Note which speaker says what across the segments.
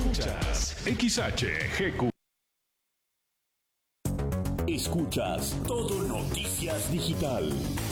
Speaker 1: Escuchas XHGQ.
Speaker 2: Escuchas Todo Noticias Digital.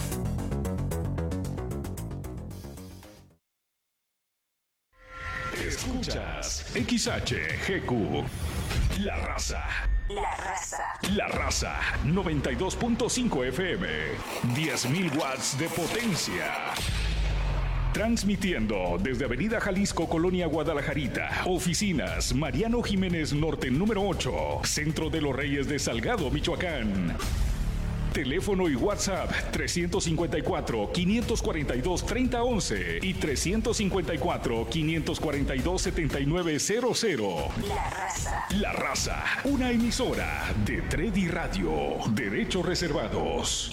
Speaker 1: Escuchas XHGQ. La Raza.
Speaker 3: La Raza.
Speaker 1: La Raza 92.5 FM. 10.000 watts de potencia. Transmitiendo desde Avenida Jalisco, Colonia Guadalajarita. Oficinas Mariano Jiménez Norte número 8. Centro de los Reyes de Salgado, Michoacán. Teléfono y WhatsApp 354-542-3011 y 354-542-7900.
Speaker 3: La Raza.
Speaker 1: La Raza, una emisora de Tredi Radio. Derechos reservados.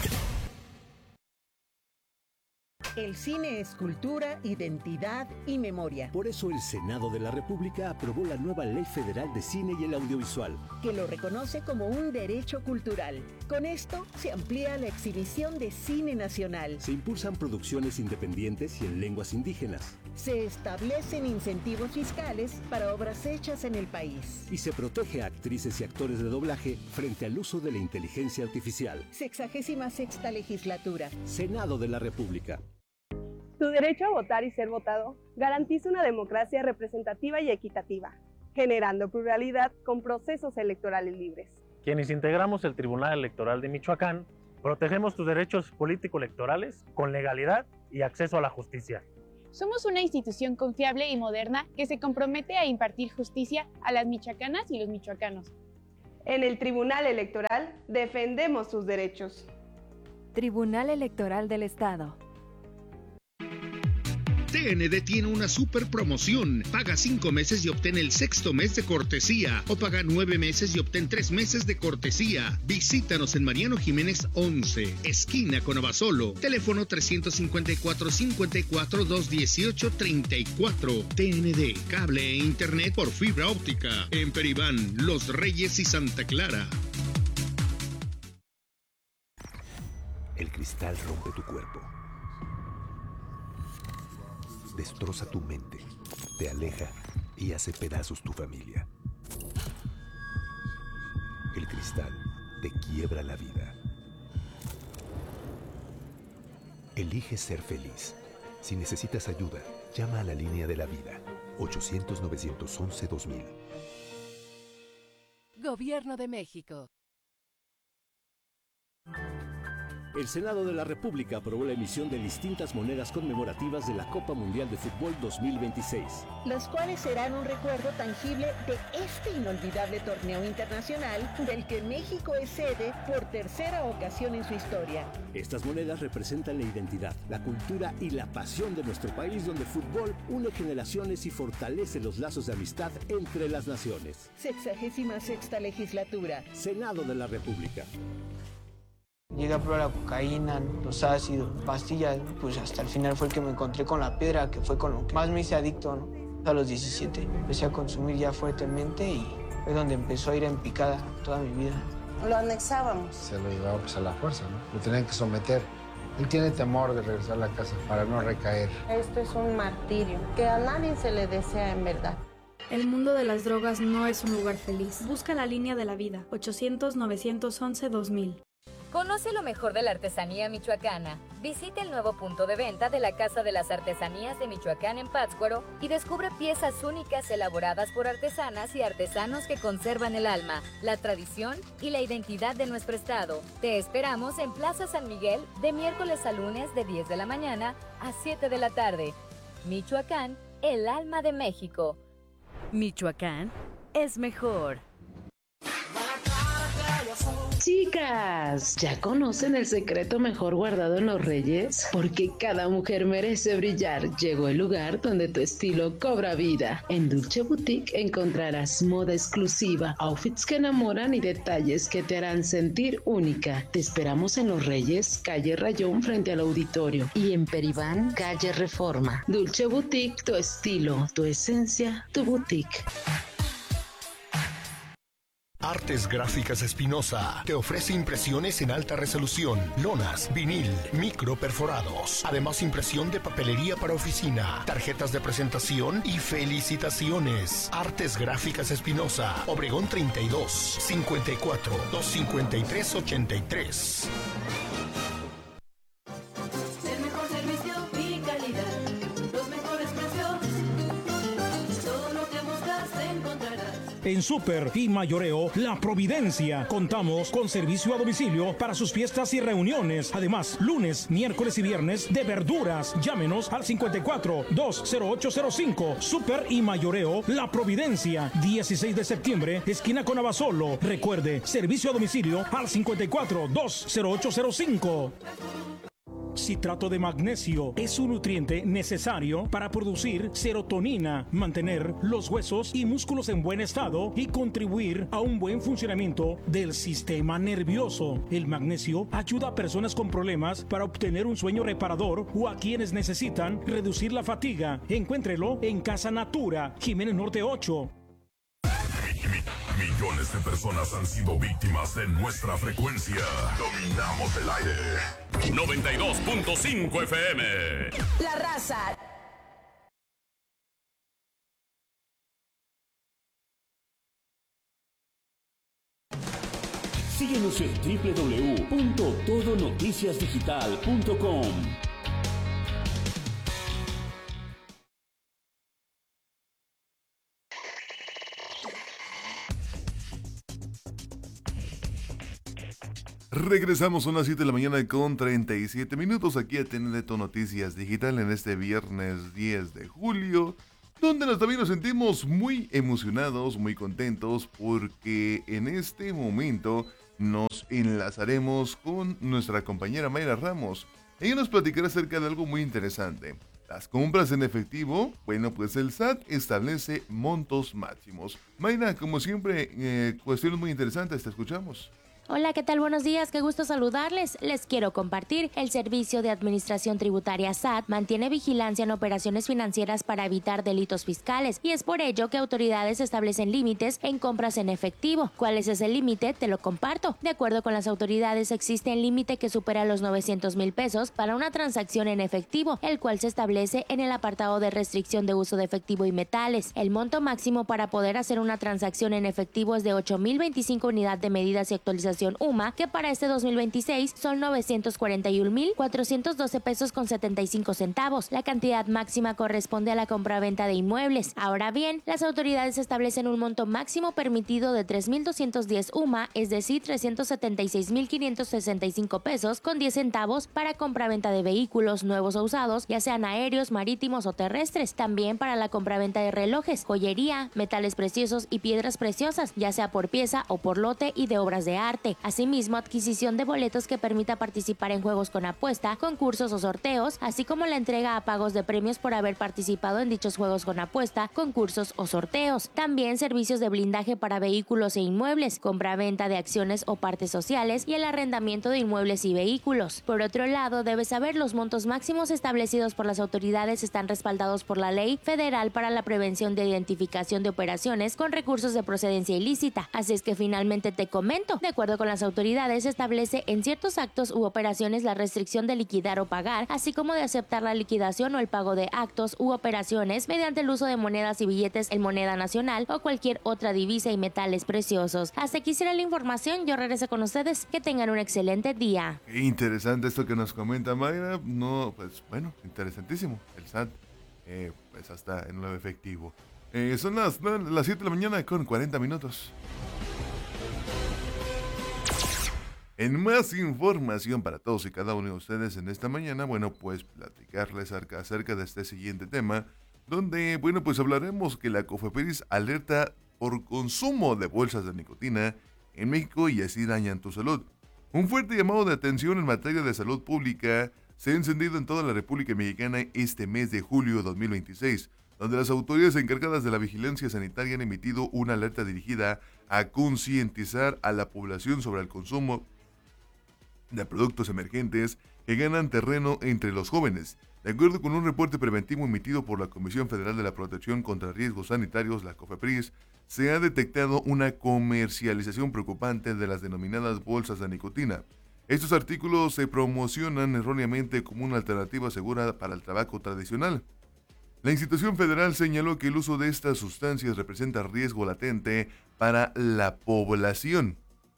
Speaker 4: El cine es cultura, identidad y memoria.
Speaker 2: Por eso el Senado de la República aprobó la nueva Ley Federal de Cine y el Audiovisual,
Speaker 4: que lo reconoce como un derecho cultural. Con esto se amplía la exhibición de cine nacional.
Speaker 2: Se impulsan producciones independientes y en lenguas indígenas.
Speaker 4: Se establecen incentivos fiscales para obras hechas en el país.
Speaker 2: Y se protege a actrices y actores de doblaje frente al uso de la inteligencia artificial.
Speaker 4: 66ª legislatura.
Speaker 2: Senado de la República.
Speaker 5: Tu derecho a votar y ser votado garantiza una democracia representativa y equitativa, generando pluralidad con procesos electorales libres.
Speaker 6: Quienes integramos el Tribunal Electoral de Michoacán, protegemos tus derechos político-electorales con legalidad y acceso a la justicia.
Speaker 7: Somos una institución confiable y moderna que se compromete a impartir justicia a las michoacanas y los michoacanos.
Speaker 5: En el Tribunal Electoral defendemos tus derechos.
Speaker 8: Tribunal Electoral del Estado.
Speaker 9: TND tiene una super promoción. Paga 5 meses y obtén el 6º mes de cortesía. O paga 9 meses y obtén 3 meses de cortesía. Visítanos en Mariano Jiménez 11, esquina con Abasolo. Teléfono 354-54-218-34. TND, cable e internet por fibra óptica. En Peribán, Los Reyes y Santa Clara.
Speaker 2: El cristal rompe tu cuerpo. Destroza tu mente, te aleja y hace pedazos tu familia. El cristal te quiebra la vida. Elige ser feliz. Si necesitas ayuda, llama a la línea de la vida, 800-911-2000.
Speaker 8: Gobierno de México.
Speaker 2: El Senado de la República aprobó la emisión de distintas monedas conmemorativas de la Copa Mundial de Fútbol 2026.
Speaker 4: Las cuales serán un recuerdo tangible de este inolvidable torneo internacional del que México es sede por tercera ocasión en su historia.
Speaker 2: Estas monedas representan la identidad, la cultura y la pasión de nuestro país, donde el fútbol une generaciones y fortalece los lazos de amistad entre las naciones.
Speaker 4: 66ª legislatura.
Speaker 2: Senado de la República.
Speaker 10: Llegué a probar la cocaína, los ácidos, pastillas, pues hasta el final fue el que me encontré con la piedra, que fue con lo que más me hice adicto, ¿no? A los 17 empecé a consumir ya fuertemente y fue donde empezó a ir en picada toda mi vida.
Speaker 11: Lo anexábamos.
Speaker 12: Se lo llevaba pues a la fuerza, ¿no? Lo tenían que someter. Él tiene temor de regresar a la casa para no recaer.
Speaker 11: Esto es un martirio que a nadie se le desea en verdad.
Speaker 13: El mundo de las drogas no es un lugar feliz. Busca la línea de la vida, 800-911-2000.
Speaker 14: Conoce lo mejor de la artesanía michoacana. Visita el nuevo punto de venta de la Casa de las Artesanías de Michoacán en Pátzcuaro y descubre piezas únicas elaboradas por artesanas y artesanos que conservan el alma, la tradición y la identidad de nuestro estado. Te esperamos en Plaza San Miguel de miércoles a lunes de 10 de la mañana a 7 de la tarde. Michoacán, el alma de México.
Speaker 8: Michoacán es mejor.
Speaker 15: Chicas, ¿ya conocen el secreto mejor guardado en los Reyes? Porque cada mujer merece brillar. Llegó el lugar donde tu estilo cobra vida. En Dulce Boutique encontrarás moda exclusiva, outfits que enamoran y detalles que te harán sentir única. Te esperamos en Los Reyes, calle Rayón frente al auditorio, y en Peribán, calle Reforma. Dulce Boutique, tu estilo, tu esencia, tu boutique.
Speaker 16: Artes Gráficas Espinosa te ofrece impresiones en alta resolución, lonas, vinil, microperforados. Además, impresión de papelería para oficina, tarjetas de presentación y felicitaciones. Artes Gráficas Espinosa, Obregón 32, 54 253 83.
Speaker 17: El mejor servicio y calidad, los mejores precios, todo lo que buscas encontrarás.
Speaker 18: En Super y Mayoreo La Providencia contamos con servicio a domicilio para sus fiestas y reuniones. Además, lunes, miércoles y viernes de verduras. Llámenos al 54-20805. Super y Mayoreo La Providencia, 16 de septiembre, esquina con Abasolo. Recuerde, servicio a domicilio al 54-20805. Citrato de magnesio es un nutriente necesario para producir serotonina, mantener los huesos y músculos en buen estado y contribuir a un buen funcionamiento del sistema nervioso. El magnesio ayuda a personas con problemas para obtener un sueño reparador o a quienes necesitan reducir la fatiga. Encuéntrelo en Casa Natura, Jiménez Norte 8.
Speaker 19: Millones de personas han sido víctimas de nuestra frecuencia. Dominamos el aire. 92.5 FM.
Speaker 3: La Raza.
Speaker 20: Síguenos en www.todonoticiasdigital.com.
Speaker 21: Regresamos a las 7 de la mañana con 37 minutos aquí a TNT Noticias Digital en este viernes 10 de julio, donde también nos sentimos muy emocionados, muy contentos, porque en este momento nos enlazaremos con nuestra compañera Mayra Ramos. Ella nos platicará acerca de algo muy interesante. Las compras en efectivo, bueno, pues el SAT establece montos máximos. Mayra, como siempre, cuestiones muy interesantes, te escuchamos.
Speaker 22: Hola, ¿qué tal? Buenos días, qué gusto saludarles. Les quiero compartir. El Servicio de Administración Tributaria SAT mantiene vigilancia en operaciones financieras para evitar delitos fiscales y es por ello que autoridades establecen límites en compras en efectivo. ¿Cuál es ese límite? Te lo comparto. De acuerdo con las autoridades, existe un límite que supera los 900,000 pesos para una transacción en efectivo, el cual se establece en el apartado de restricción de uso de efectivo y metales. El monto máximo para poder hacer una transacción en efectivo es de 8,025 unidades de medidas y actualización UMA, que para este 2026 son 941,412 pesos con 75 centavos. La cantidad máxima corresponde a la compraventa de inmuebles. Ahora bien, las autoridades establecen un monto máximo permitido de 3,210 UMA, es decir, 376,565 pesos con 10 centavos para compraventa de vehículos nuevos o usados, ya sean aéreos, marítimos o terrestres. También para la compraventa de relojes, joyería, metales preciosos y piedras preciosas, ya sea por pieza o por lote, y de obras de arte. Asimismo, adquisición de boletos que permita participar en juegos con apuesta, concursos o sorteos, así como la entrega a pagos de premios por haber participado en dichos juegos con apuesta, concursos o sorteos. También servicios de blindaje para vehículos e inmuebles, compra-venta de acciones o partes sociales y el arrendamiento de inmuebles y vehículos. Por otro lado, debes saber los montos máximos establecidos por las autoridades están respaldados por la Ley Federal para la Prevención de Identificación de Operaciones con Recursos de Procedencia Ilícita. Así es que finalmente te comento, de acuerdo con las autoridades, establece en ciertos actos u operaciones la restricción de liquidar o pagar, así como de aceptar la liquidación o el pago de actos u operaciones mediante el uso de monedas y billetes en moneda nacional o cualquier otra divisa y metales preciosos. Hasta aquí será la información, yo regreso con ustedes, que tengan un excelente día.
Speaker 21: Qué interesante esto que nos comenta Mayra. No, pues bueno, interesantísimo. El SAT, pues hasta en lo efectivo. Son las 7 de la mañana con 40 minutos. En más información para todos y cada uno de ustedes en esta mañana, bueno, pues platicarles acerca de este siguiente tema, donde, bueno, pues hablaremos que la COFEPRIS alerta por consumo de bolsas de nicotina en México y así dañan tu salud. Un fuerte llamado de atención en materia de salud pública se ha encendido en toda la República Mexicana este mes de julio de 2026, donde las autoridades encargadas de la vigilancia sanitaria han emitido una alerta dirigida a concientizar a la población sobre el consumo de productos emergentes que ganan terreno entre los jóvenes. De acuerdo con un reporte preventivo emitido por la Comisión Federal de la Protección contra Riesgos Sanitarios, la COFEPRIS, se ha detectado una comercialización preocupante de las denominadas bolsas de nicotina. Estos artículos se promocionan erróneamente como una alternativa segura para el tabaco tradicional. La institución federal señaló que el uso de estas sustancias representa riesgo latente para la población.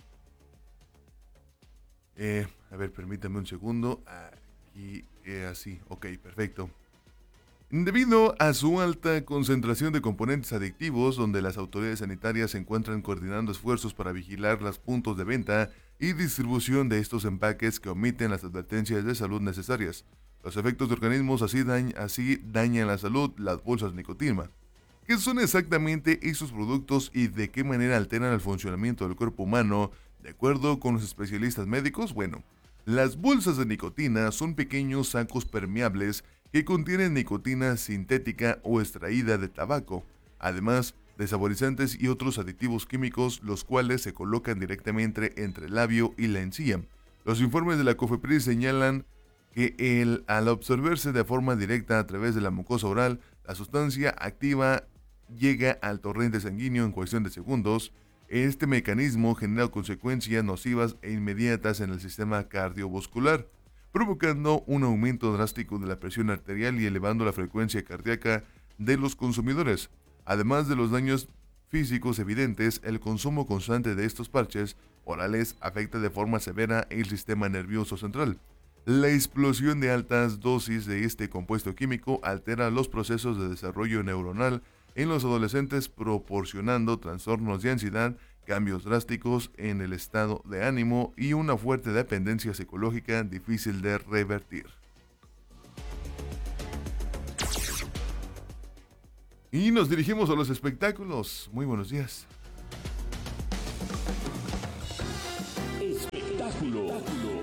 Speaker 21: Permítame un segundo. Aquí, así, ok, perfecto. Debido a su alta concentración de componentes adictivos, donde las autoridades sanitarias se encuentran coordinando esfuerzos para vigilar los puntos de venta y distribución de estos empaques que omiten las advertencias de salud necesarias. Los efectos de organismos así dañan la salud, las bolsas de nicotina. ¿Qué son exactamente esos productos y de qué manera alteran el funcionamiento del cuerpo humano? De acuerdo con los especialistas médicos, las bolsas de nicotina son pequeños sacos permeables que contienen nicotina sintética o extraída de tabaco, además de saborizantes y otros aditivos químicos, los cuales se colocan directamente entre el labio y la encía. Los informes de la COFEPRIS señalan que al absorberse de forma directa a través de la mucosa oral, la sustancia activa llega al torrente sanguíneo en cuestión de segundos. Este mecanismo genera consecuencias nocivas e inmediatas en el sistema cardiovascular, provocando un aumento drástico de la presión arterial y elevando la frecuencia cardíaca de los consumidores. Además de los daños físicos evidentes, el consumo constante de estos parches orales afecta de forma severa el sistema nervioso central. La explosión de altas dosis de este compuesto químico altera los procesos de desarrollo neuronal en los adolescentes, proporcionando trastornos de ansiedad, cambios drásticos en el estado de ánimo y una fuerte dependencia psicológica difícil de revertir. Y nos dirigimos a los espectáculos. Muy buenos días.
Speaker 20: Espectáculo.